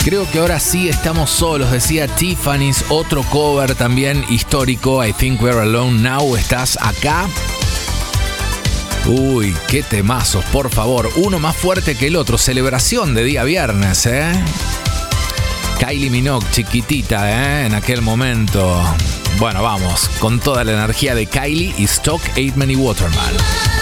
Creo que ahora sí estamos solos, decía Tiffany's, otro cover también histórico, I Think We're Alone Now, ¿estás acá? Uy, qué temazos, por favor, uno más fuerte que el otro, celebración de día viernes, ¿eh? Kylie Minogue, chiquitita, ¿eh? En aquel momento. Bueno, vamos, con toda la energía de Kylie y Stock Aitken y Waterman.